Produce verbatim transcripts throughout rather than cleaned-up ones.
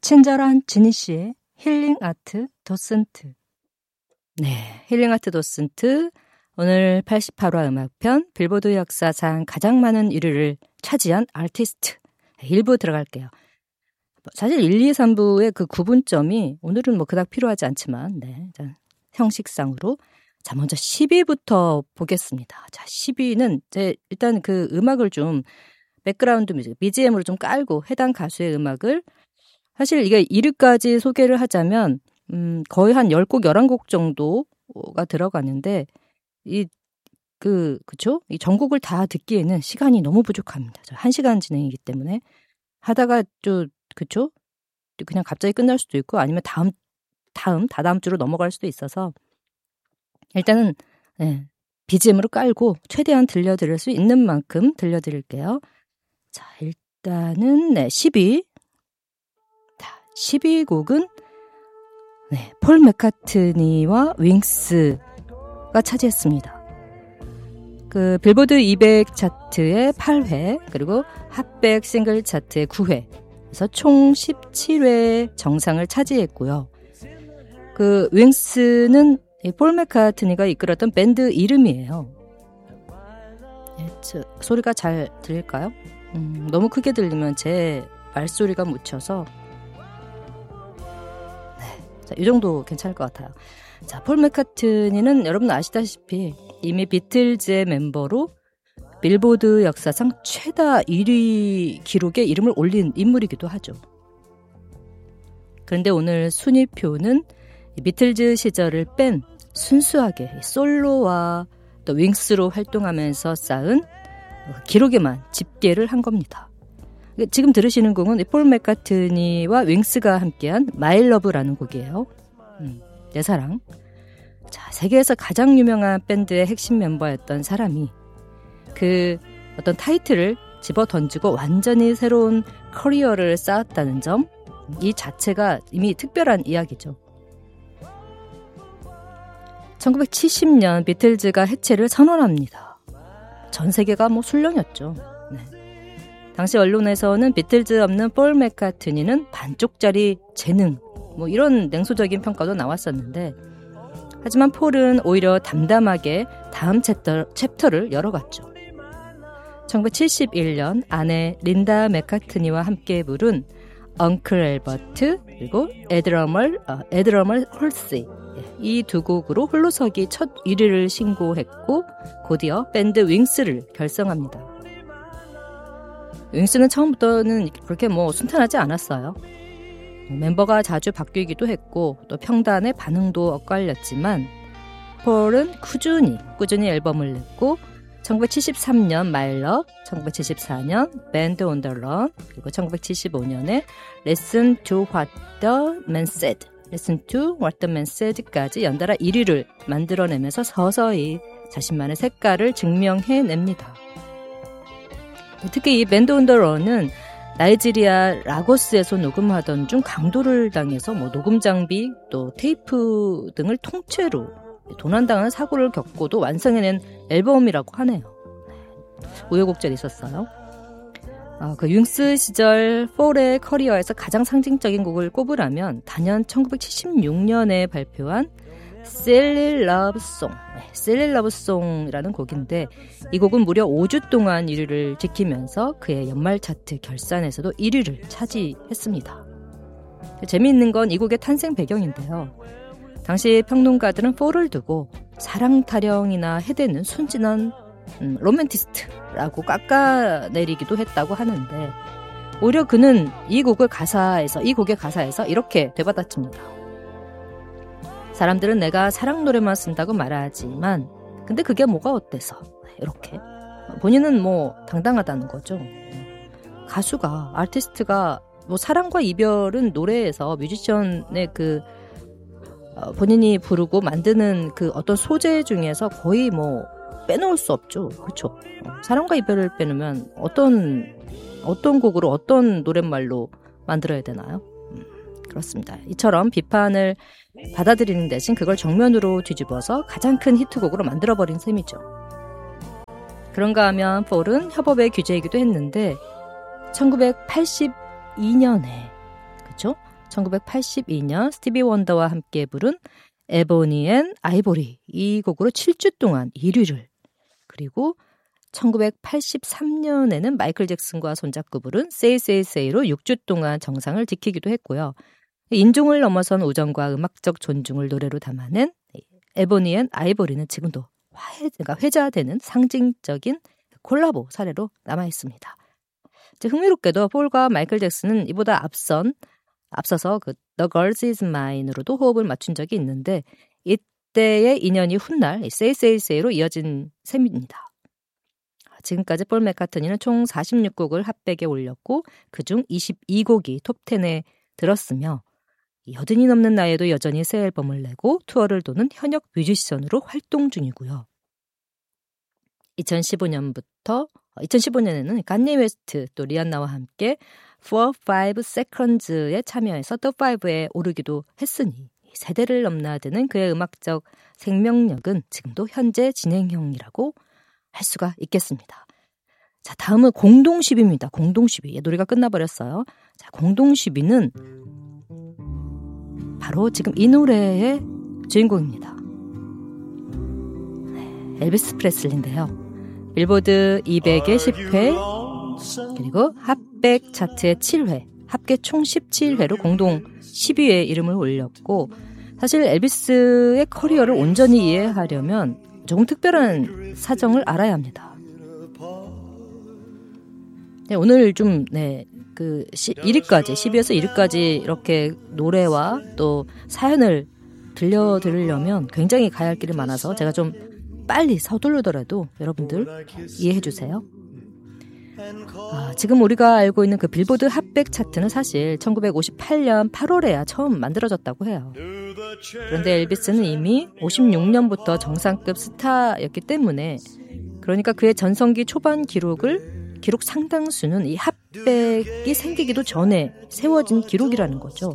친절한 지니 씨의 힐링 아트 도슨트. 네, 힐링 아트 도슨트. 오늘 팔십팔 화 음악편 빌보드 역사상 가장 많은 일 위를 차지한 아티스트. 일 부 들어갈게요. 사실 일, 이, 삼 부의 그 구분점이 오늘은 뭐 그닥 필요하지 않지만, 네, 형식상으로. 자, 먼저 십 위부터 보겠습니다. 자, 십 위는 이제 일단 그 음악을 좀 백그라운드 뮤직, 비지엠으로 좀 깔고 해당 가수의 음악을 사실 이게 일 위까지 소개를 하자면 음, 거의 한 십 곡, 열한 곡 정도가 들어가는데 이 그 그쵸? 이 전곡을 다 듣기에는 시간이 너무 부족합니다. 한 시간 진행이기 때문에 하다가 또 그쵸? 그냥 갑자기 끝날 수도 있고 아니면 다음 다음 다다음 주로 넘어갈 수도 있어서 일단은 네, 비지엠으로 깔고 최대한 들려드릴 수 있는 만큼 들려드릴게요. 자, 일단은 네, 십 위. 자, 십 위 곡은 네, 폴 맥카트니와 윙스가 차지했습니다. 그 빌보드 이백 차트의 팔 회 그리고 핫백 싱글 차트의 구 회 그래서 총 십칠 회 정상을 차지했고요. 그 윙스는 폴 맥카트니가 이끌었던 밴드 이름이에요. 예, 저, 소리가 잘 들릴까요? 음, 너무 크게 들리면 제 말소리가 묻혀서 네, 자, 이 정도 괜찮을 것 같아요. 자, 폴 맥카트니는 여러분 아시다시피 이미 비틀즈의 멤버로 빌보드 역사상 최다 일 위 기록에 이름을 올린 인물이기도 하죠. 그런데 오늘 순위표는 비틀즈 시절을 뺀 순수하게 솔로와 또 윙스로 활동하면서 쌓은 기록에만 집계를 한 겁니다. 지금 들으시는 곡은 폴 맥카트니와 윙스가 함께한 My Love라는 곡이에요. 음, 내 사랑. 자, 세계에서 가장 유명한 밴드의 핵심 멤버였던 사람이 그 어떤 타이틀을 집어 던지고 완전히 새로운 커리어를 쌓았다는 점, 이 자체가 이미 특별한 이야기죠. 천구백칠십 년 비틀즈가 해체를 선언합니다. 전 세계가 뭐 술렁였죠. 네. 당시 언론에서는 비틀즈 없는 폴 맥카트니는 반쪽짜리 재능, 뭐 이런 냉소적인 평가도 나왔었는데 하지만 폴은 오히려 담담하게 다음 챕터, 챕터를 열어갔죠. 천구백칠십일 년 아내 린다 맥카트니와 함께 부른 엉클 앨버트 그리고 에드러멀 어, 에드러멀 홀시 이 두 곡으로 홀로서기 첫 일 위를 신고했고 곧이어 밴드 윙스를 결성합니다. 윙스는 처음부터는 그렇게 뭐 순탄하지 않았어요. 멤버가 자주 바뀌기도 했고 또 평단의 반응도 엇갈렸지만 폴은 꾸준히 꾸준히 앨범을 냈고 천구백칠십삼 년 My Love, 천구백칠십사 년 Band on the Run 그리고 천구백칠십오 년에 Listen to What the Man Said, Listen to What the Man Said까지 연달아 일 위를 만들어내면서 서서히 자신만의 색깔을 증명해냅니다. 특히 이 Band on the Run은 나이지리아 라고스에서 녹음하던 중 강도를 당해서 뭐 녹음 장비 또 테이프 등을 통째로 도난당하는 사고를 겪고도 완성해낸 앨범이라고 하네요. 우여곡절이 있었어요. 어, 그 윙스 시절 폴의 커리어에서 가장 상징적인 곡을 꼽으라면 단연 천구백칠십육 년에 발표한 Silly Love Song, Silly Love Song이라는 곡인데 이 곡은 무려 오 주 동안 일 위를 지키면서 그의 연말 차트 결산에서도 일 위를 차지했습니다. 재미있는 건 이 곡의 탄생 배경인데요. 당시 평론가들은 폴을 두고 사랑 타령이나 해대는 순진한 음, 로맨티스트라고 깎아내리기도 했다고 하는데 오히려 그는 이 곡을 가사에서 이 곡의 가사에서 이렇게 되받아칩니다. 사람들은 내가 사랑 노래만 쓴다고 말하지만 근데 그게 뭐가 어때서 이렇게 본인은 뭐 당당하다는 거죠. 가수가 아티스트가 뭐 사랑과 이별은 노래에서 뮤지션의 그 어, 본인이 부르고 만드는 그 어떤 소재 중에서 거의 뭐 빼놓을 수 없죠. 그렇죠. 어, 사랑과 이별을 빼놓으면 어떤 어떤 곡으로 어떤 노랫말로 만들어야 되나요? 음, 그렇습니다. 이처럼 비판을 받아들이는 대신 그걸 정면으로 뒤집어서 가장 큰 히트곡으로 만들어버린 셈이죠. 그런가 하면 폴은 협업의 규제이기도 했는데 천구백팔십이 년에 그쵸? 천구백팔십이 년 스티비 원더와 함께 부른 에보니 앤 아이보리 이 곡으로 칠 주 동안 일 위를, 그리고 천구백팔십삼 년에는 마이클 잭슨과 손잡고 부른 Say Say Say로 육 주 동안 정상을 지키기도 했고요. 인종을 넘어선 우정과 음악적 존중을 노래로 담아낸 에보니 앤 아이보리는 지금도 화, 그러니까 회자되는 상징적인 콜라보 사례로 남아있습니다. 흥미롭게도 폴과 마이클 잭슨은 이보다 앞선, 앞서서 그 The Girls Is Mine으로도 호흡을 맞춘 적이 있는데 이때의 인연이 훗날 Say Say Say로 이어진 셈입니다. 지금까지 폴 맥카트니는 총 사십육 곡을 핫백에 올렸고 그중 이십이 곡이 톱텐에 들었으며 여든이 넘는 나이에도 여전히 새 앨범을 내고 투어를 도는 현역 뮤지션으로 활동 중이고요. 이천십오 년부터 이천십오 년에는 간니 웨스트 또 리안나와 함께 사, 오 Seconds에 참여해서 톱오에 오르기도 했으니 세대를 넘나드는 그의 음악적 생명력은 지금도 현재 진행형이라고 할 수가 있겠습니다. 자, 다음은 공동 십 위입니다. 공동 십 위. 노래가 끝나버렸어요. 자, 공동 십 위는 바로 지금 이 노래의 주인공입니다. 네, 엘비스 프레슬리인데요. 빌보드 이백의 십 회 그리고 핫백 차트의 칠 회, 합계 총 십칠 회로 공동 십 위에 이름을 올렸고, 사실 엘비스의 커리어를 온전히 이해하려면 조금 특별한 사정을 알아야 합니다. 네, 오늘 좀 네, 그 일 위까지 십 위에서 일 위까지 이렇게 노래와 또 사연을 들려드리려면 굉장히 가야 할 길이 많아서 제가 좀 빨리 서두르더라도 여러분들 이해해 주세요. 아, 지금 우리가 알고 있는 그 빌보드 핫백 차트는 사실 천구백오십팔 년 팔월에야 처음 만들어졌다고 해요. 그런데 엘비스는 이미 오십육 년부터 정상급 스타였기 때문에, 그러니까 그의 전성기 초반 기록을 기록 상당수는 이 핫백이 생기기도 전에 세워진 기록이라는 거죠.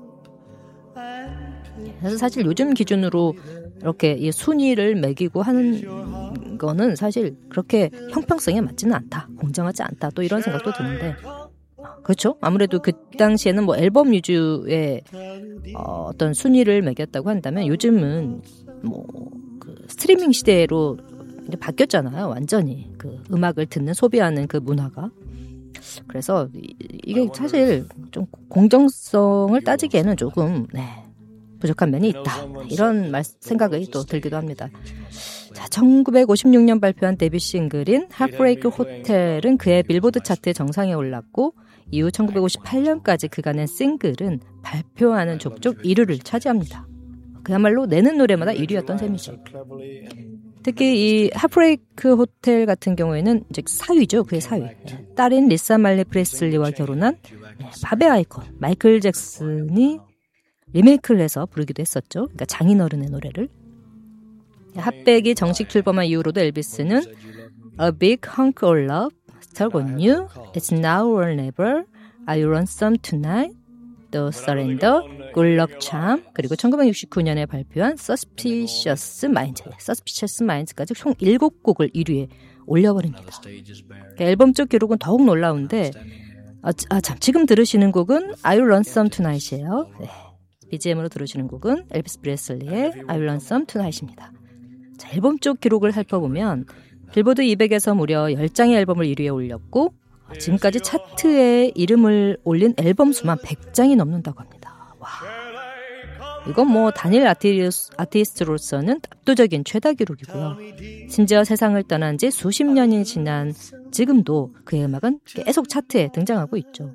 그래서 사실 요즘 기준으로 이렇게 이 순위를 매기고 하는 거는 사실 그렇게 형평성에 맞지는 않다, 공정하지 않다, 또 이런 생각도 드는데, 그렇죠? 아무래도 그 당시에는 뭐 앨범 위주의 어, 어떤 순위를 매겼다고 한다면 요즘은 뭐 그 스트리밍 시대로 이제 바뀌었잖아요. 완전히 그 음악을 듣는, 소비하는 그 문화가. 그래서 이게 사실 좀 공정성을 따지기에는 조금 네, 부족한 면이 있다, 이런 말, 생각이 또 들기도 합니다. 자, 천구백오십육 년 발표한 데뷔 싱글인 Heartbreak Hotel은 그의 빌보드 차트 정상에 올랐고, 이후 천구백오십팔 년까지 그가 낸 싱글은 발표하는 족족 일 위를 차지합니다. 그야말로 내는 노래마다 일 위였던 셈이죠. 특히 이 Heartbreak Hotel 같은 경우에는 이제 사 위죠. 그의 사 위. 딸인 리사 말리 프레슬리와 결혼한 밥의 아이콘 마이클 잭슨이 리메이크를 해서 부르기도 했었죠. 그러니까 장인어른의 노래를. 핫백이 정식 출범한 이후로도 엘비스는 A Big Hunk of Love, Stuck on You, It's Now or Never, Are You Lonesome Tonight, The Surrender, Good Luck Charm, 그리고 천구백육십구 년에 발표한 Suspicious Minds, Suspicious Minds까지 총 일곱 곡을 일 위에 올려버립니다. 앨범 쪽 기록은 더욱 놀라운데, 아, 아 참, 지금 들으시는 곡은 Are You Lonesome Tonight이에요. 네. 비지엠으로 들으시는 곡은 엘비스 프레슬리의 Are You Lonesome Tonight입니다. 자, 앨범 쪽 기록을 살펴보면 빌보드 이백에서 무려 십 장의 앨범을 일 위에 올렸고, 지금까지 차트에 이름을 올린 앨범 수만 백 장이 넘는다고 합니다. 와, 이건 뭐 단일 아티스, 아티스트로서는 압도적인 최다 기록이고요. 심지어 세상을 떠난 지 수십 년이 지난 지금도 그의 음악은 계속 차트에 등장하고 있죠.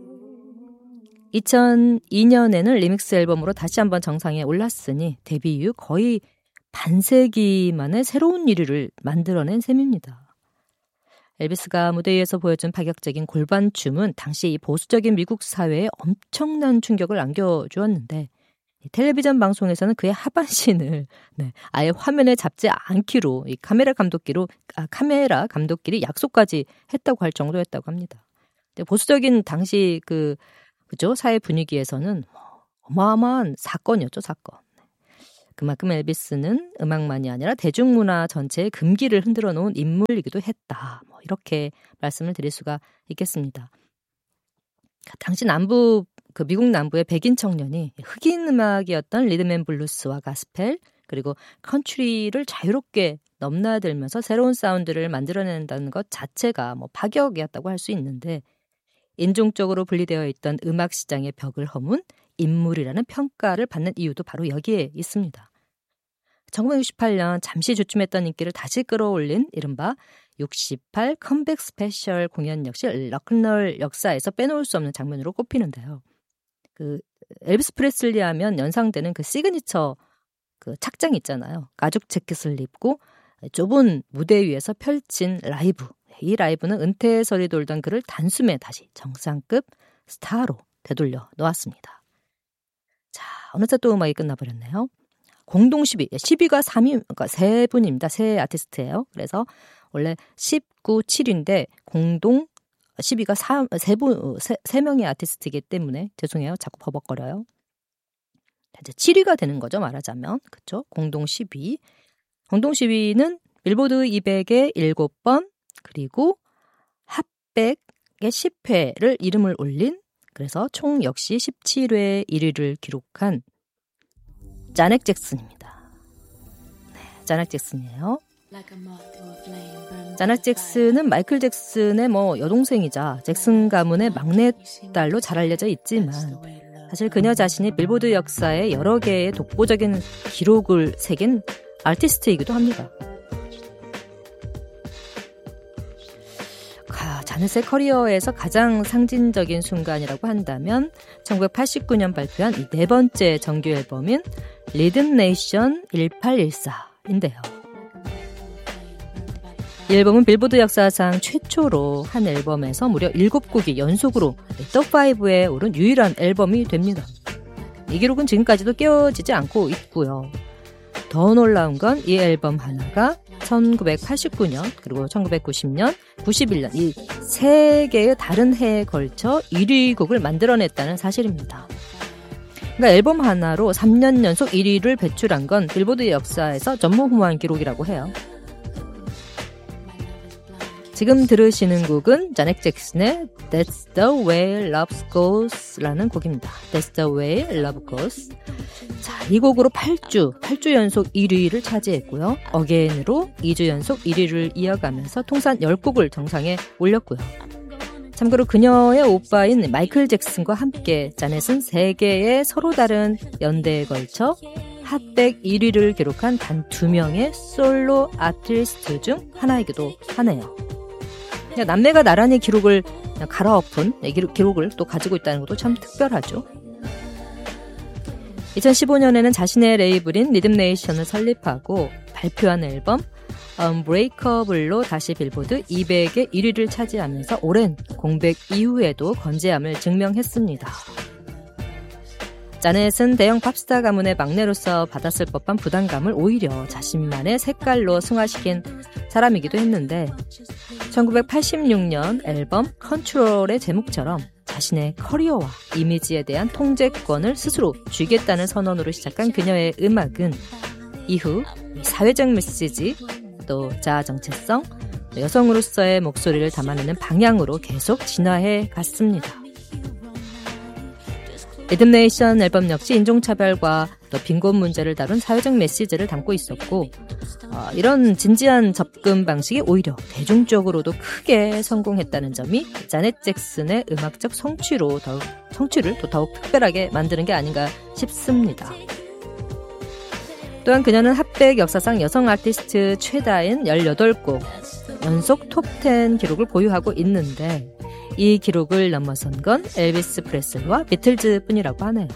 이천이 년에는 리믹스 앨범으로 다시 한번 정상에 올랐으니 데뷔 이후 거의 반세기 만에 새로운 일 위를 만들어낸 셈입니다. 엘비스가 무대 위에서 보여준 파격적인 골반춤은 당시 이 보수적인 미국 사회에 엄청난 충격을 안겨주었는데, 텔레비전 방송에서는 그의 하반신을 네, 아예 화면에 잡지 않기로 이 카메라 감독기로 아, 카메라 감독끼리 약속까지 했다고 할 정도였다고 합니다. 보수적인 당시 그 그죠 사회 분위기에서는 어마어마한 사건이었죠, 사건. 그만큼 엘비스는 음악만이 아니라 대중문화 전체의 금기를 흔들어 놓은 인물이기도 했다. 뭐 이렇게 말씀을 드릴 수가 있겠습니다. 당시 남부 그 미국 남부의 백인 청년이 흑인 음악이었던 리듬앤블루스와 가스펠 그리고 컨트리를 자유롭게 넘나들면서 새로운 사운드를 만들어낸다는 것 자체가 뭐 파격이었다고 할 수 있는데 인종적으로 분리되어 있던 음악 시장의 벽을 허문 인물이라는 평가를 받는 이유도 바로 여기에 있습니다. 천구백육십팔 년 잠시 주춤했던 인기를 다시 끌어올린 이른바 육십팔 컴백 스페셜 공연 역시 락큰롤 역사에서 빼놓을 수 없는 장면으로 꼽히는데요. 그 엘비스 프레슬리 하면 연상되는 그 시그니처 그 착장 있잖아요. 가죽 재킷을 입고 좁은 무대 위에서 펼친 라이브. 이 라이브는 은퇴설이 돌던 그를 단숨에 다시 정상급 스타로 되돌려 놓았습니다. 자, 어느새 또 음악이 끝나버렸네요. 공동 십 위, 십 위가 삼 위, 그러니까 세 분입니다. 세 아티스트예요. 그래서 원래 십구, 칠 위인데 공동 십 위가 세 분, 세, 세 명의 아티스트이기 때문에 죄송해요. 자꾸 버벅거려요. 이제 칠 위가 되는 거죠. 말하자면. 그렇죠? 공동 십 위. 공동 십 위는 빌보드 이백에 일곱 번 그리고 핫백에 십 회를 이름을 올린 그래서 총 역시 십칠 회 일 위를 기록한 자넷 잭슨입니다. 네, 자넷 잭슨이에요. 자넷 잭슨은 마이클 잭슨의 뭐 여동생이자 잭슨 가문의 막내딸로 잘 알려져 있지만 사실 그녀 자신이 빌보드 역사에 여러 개의 독보적인 기록을 새긴 아티스트이기도 합니다. 자넷의 커리어에서 가장 상징적인 순간이라고 한다면 천구백팔십구 년 발표한 이 네 번째 정규 앨범인 리듬 네이션 일팔일사인데요. 이 앨범은 빌보드 역사상 최초로 한 앨범에서 무려 일곱 곡이 연속으로 톱오에 오른 유일한 앨범이 됩니다. 이 기록은 지금까지도 깨어지지 않고 있고요. 더 놀라운 건 이 앨범 하나가 천구백팔십구 년 그리고 천구백구십 년, 구십일 년 이 세 개의 다른 해에 걸쳐 일 위 곡을 만들어냈다는 사실입니다. 그러니까 앨범 하나로 삼 년 연속 일 위를 배출한 건 빌보드의 역사에서 전무후무한 기록이라고 해요. 지금 들으시는 곡은 자넷 잭슨의 That's the way love goes라는 곡입니다. That's the way love goes. 자, 이 곡으로 팔 주, 팔 주 연속 일 위를 차지했고요. 어게인으로 이 주 연속 일 위를 이어가면서 통산 십 곡을 정상에 올렸고요. 참고로 그녀의 오빠인 마이클 잭슨과 함께 자넷은 세 개의 서로 다른 연대에 걸쳐 핫백 일 위를 기록한 단 두 명의 솔로 아티스트 중 하나이기도 하네요. 남매가 나란히 기록을 갈아엎은 기록을 또 가지고 있다는 것도 참 특별하죠. 이천십오 년에는 자신의 레이블인 리듬 네이션을 설립하고 발표한 앨범 Unbreakable로 다시 빌보드 이백의 일 위를 차지하면서 오랜 공백 이후에도 건재함을 증명했습니다. 자넷은 대형 팝스타 가문의 막내로서 받았을 법한 부담감을 오히려 자신만의 색깔로 승화시킨 사람이기도 했는데 천구백팔십육 년 앨범 컨트롤의 제목처럼 자신의 커리어와 이미지에 대한 통제권을 스스로 쥐겠다는 선언으로 시작한 그녀의 음악은 이후 사회적 메시지, 또 자아 정체성, 여성으로서의 목소리를 담아내는 방향으로 계속 진화해 갔습니다. 리듬 네이션 앨범 역시 인종차별과 또 빈곤 문제를 다룬 사회적 메시지를 담고 있었고 어, 이런 진지한 접근 방식이 오히려 대중적으로도 크게 성공했다는 점이 자넷 잭슨의 음악적 성취로 더욱, 성취를 또 더욱 특별하게 만드는 게 아닌가 싶습니다. 또한 그녀는 핫백 역사상 여성 아티스트 최다인 열여덟 곡 연속 톱 텐 기록을 보유하고 있는데 이 기록을 넘어선 건 엘비스 프레슬리와 비틀즈 뿐이라고 하네요.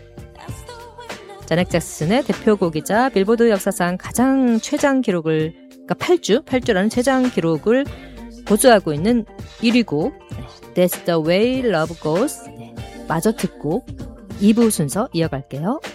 자넷 잭슨의 대표곡이자 빌보드 역사상 가장 최장 기록을, 그러니까 팔 주, 팔 주라는 최장 기록을 보수하고 있는 일 위 곡 That's the way love goes 마저 듣고 이 부 순서 이어갈게요.